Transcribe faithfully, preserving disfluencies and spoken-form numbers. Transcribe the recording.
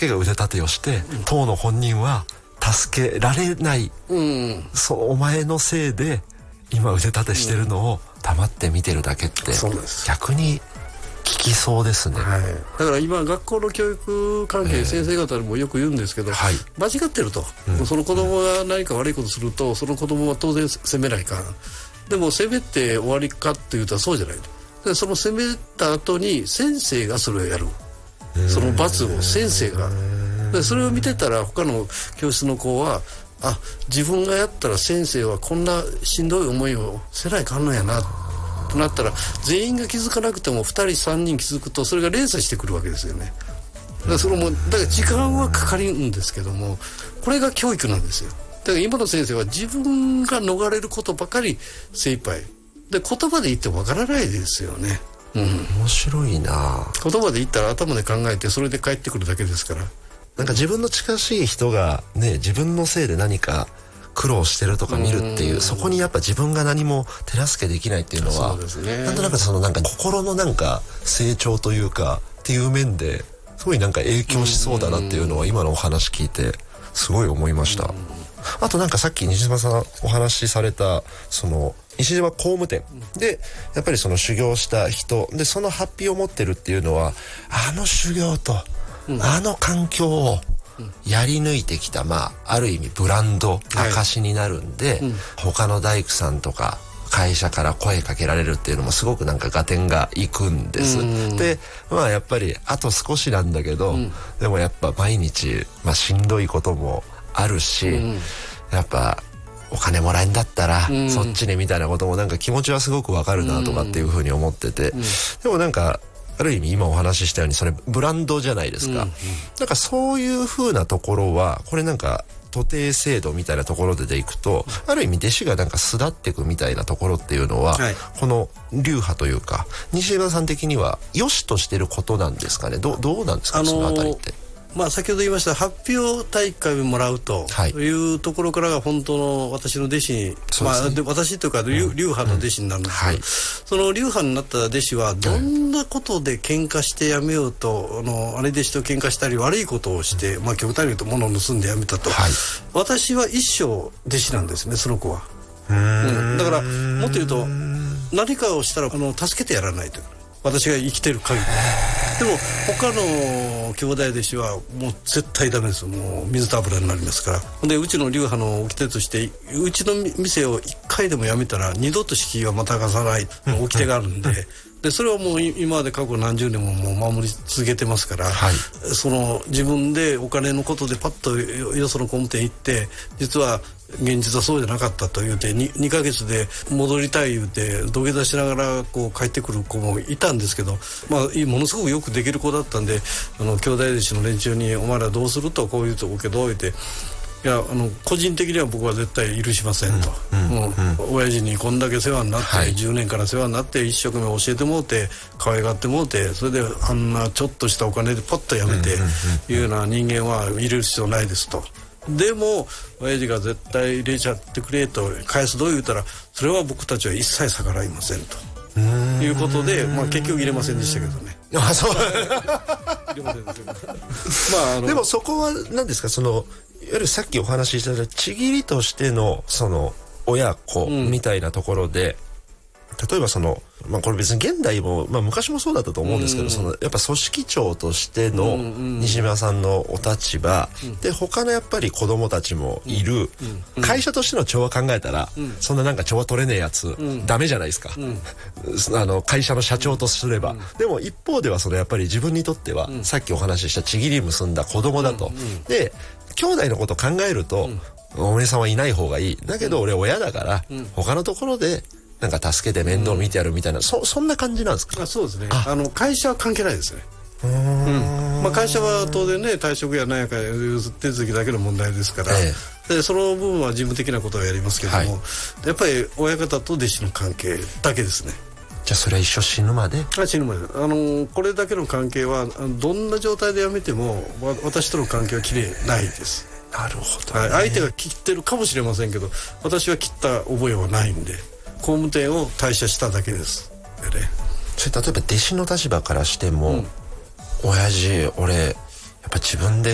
けが腕立てをして、うん、当の本人は助けられない、うん、そうお前のせいで今腕立てしてるのを黙って見てるだけって、うん、逆に聞きそうですね、 はい、だから今学校の教育関係、えー、先生方にもよく言うんですけど、はい、間違ってると、うん、その子供が何か悪いことすると、うん、その子供は当然責めないか、でも責めて終わりかっていうとそうじゃないと。でその責めた後に先生がそれをやる、その罰を先生が、でそれを見てたら他の教室の子は、あ、自分がやったら先生はこんなしんどい思いをせないかんのやなとなったら、全員が気づかなくてもふたりさんにん気づくとそれが連鎖してくるわけですよね。だからそれもだから時間はかかるんですけども、これが教育なんですよ。だから今の先生は自分が逃れることばかり精一杯で、言葉で言ってもわからないですよね、うん、 面白いな。 言葉で言ったら頭で考えてそれで返ってくるだけですから。 なんか自分の近しい人がね、自分のせいで何か苦労してるとか見るっていう、そこにやっぱ自分が何も手助けできないっていうのは、そうですね、なんとなくそのなんか心のなんか成長というかっていう面ですごいなんか影響しそうだなっていうのは今のお話聞いてすごい思いました。あとなんかさっき西島さんお話しされたその西島工務店でやっぱりその修行した人でそのハッピーを持ってるっていうのは、あの修行とあの環境をやり抜いてきた、まあある意味ブランド証になるんで、はい、うん、他の大工さんとか会社から声かけられるっていうのもすごくなんか合点がいくんです。でまあやっぱりあと少しなんだけど、うん、でもやっぱ毎日、まあ、しんどいこともあるし、うん、やっぱお金もらえんだったら、うん、そっちねみたいなこともなんか気持ちはすごくわかるなとかっていうふうに思ってて、うん、でもなんかある意味今お話ししたようにそれブランドじゃないですか、うんうん、なんかそういう風なところはこれなんか徒弟制度みたいなところででいくと、うん、ある意味弟子がなんか巣立っていくみたいなところっていうのは、はい、この流派というか西島さん的には良しとしてることなんですかね。 ど, どうなんですか、あのー、そのあたりって。 まあ、先ほど言いました発表大会をもらうというところからが本当の私の弟子に、まあ、で私というか流派の弟子になるんですけど、うんうん、はい、その流派になった弟子はどんなことで喧嘩してやめようと、あの兄弟子と喧嘩したり悪いことをして、まあ、極端に言うと物を盗んでやめたと、はい、私は一生弟子なんですね、その子は。うん、だからもっと言うと何かをしたらあの助けてやらないという、私が生きてる限り。でも他の兄弟弟子はもう絶対ダメですよ。もう水と油になりますから。でうちの流派の掟として、うちの店をいっかいでも辞めたら二度と敷居はまたがさない掟があるんで、でそれはもう今まで過去何十年ももう守り続けてますから、はい、その自分でお金のことでパッとよその工務店行って実は現実はそうじゃなかったと言うて 2, 2ヶ月で戻りたい言うて土下座しながらこう帰ってくる子もいたんですけど、まあものすごくよくできる子だったんで、あの兄弟弟子の連中にお前らどうするとこう言うとおけど言うて、いやあの個人的には僕は絶対許しませんと、うんうんうん、親父にこんだけ世話になって、はい、じゅうねんから世話になって一生懸命教えてもうて可愛がってもうて、それであんなちょっとしたお金でポッとやめていうような人間は入れる必要ないですと。でも親父が絶対入れちゃってくれと返すどう言うたら、それは僕たちは一切逆らいませんということで、まあ、結局入れませんでしたけどね。 あ、そう入れませんでしたけど、まあ、あのでもそこは何ですか、そのいわゆるさっきお話ししたちぎりとしてのその親子みたいなところで、うん、例えばその、まあ、これ別に現代も、まあ、昔もそうだったと思うんですけど、うん、そのやっぱ組織長としての西島さんのお立場、うん、で他のやっぱり子供たちもいる、うんうん、会社としての調和考えたら、うん、そんななんか調和取れねえやつ、うん、ダメじゃないですか、うん、あの会社の社長とすれば、うん、でも一方ではそのやっぱり自分にとっては、うん、さっきお話ししたちぎり結んだ子供だと、うんうん、で兄弟のことを考えると、うん、お姉さんはいない方がいい、だけど俺親だから、うん、他のところでなんか助けて面倒見てやるみたいな、うん、そ, そんな感じなんですか。 あ、そうですね。あの会社は関係ないですね。うん、まあ、会社は当然ね退職や何やかいう手続きだけの問題ですから、ええ、でその部分は事務的なことをやりますけども、はい、やっぱり親方と弟子の関係だけですね。 じゃあそれは一生死ぬまで。 あ、死ぬまで。あのこれだけの関係はどんな状態でやめても私との関係は切れないです。 なるほど、ね、 はい、相手が切ってるかもしれませんけど私は切った覚えはないんで、工務店を退社しただけですで、ね、 それ例えば弟子の立場からしても、うん、親父俺やっぱ自分で